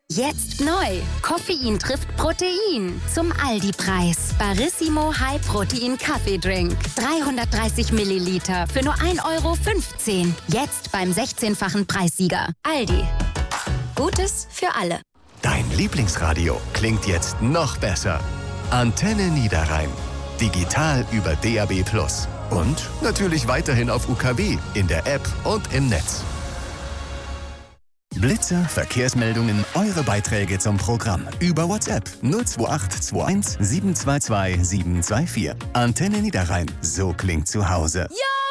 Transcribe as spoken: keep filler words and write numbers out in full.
Jetzt neu. Koffein trifft Protein. Zum Aldi-Preis. Barissimo High Protein Kaffeedrink. dreihundertdreißig Milliliter für nur ein Euro fünfzehn. Jetzt beim sechzehnfachen Preissieger. Aldi. Gutes für alle. Dein Lieblingsradio klingt jetzt noch besser. Antenne Niederrhein. Digital über D A B plus. Und natürlich weiterhin auf U K W, in der App und im Netz. Blitzer, Verkehrsmeldungen, eure Beiträge zum Programm. Über WhatsApp null zwei acht zwei eins sieben zwei zwei sieben zwei vier. Antenne Niederrhein. So klingt zu Hause. Ja!